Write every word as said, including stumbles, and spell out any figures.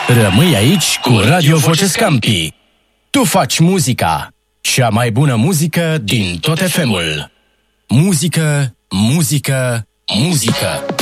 Rămâi aici cu Radio Voce Scampi. Tu faci muzica, cea mai bună muzică din tot F M-ul. Muzică, muzică, muzică.